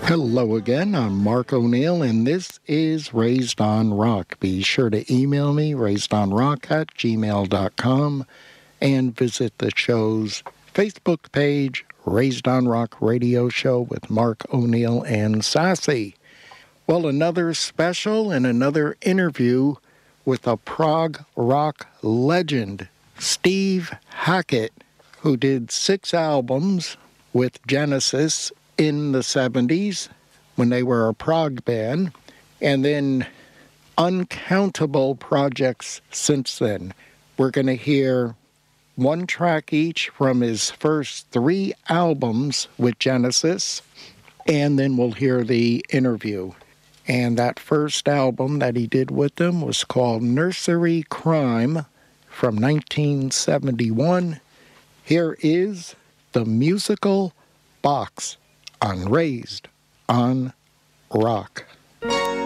Hello again, I'm Mark O'Neill, and this is Raised on Rock. Be sure to email me, raisedonrock@gmail.com, and visit the show's Facebook page, Raised on Rock Radio Show with Mark O'Neill and Sassy. Well, another special and another interview with a prog rock legend, Steve Hackett, who did 6 albums with Genesis in the 70s when they were a prog band, and then uncountable projects since then. We're going to hear one track each from his first 3 albums with Genesis, and then we'll hear the interview. And that first album that he did with them was called Nursery Crime from 1971. Here is The Musical Box on Raised on Rock.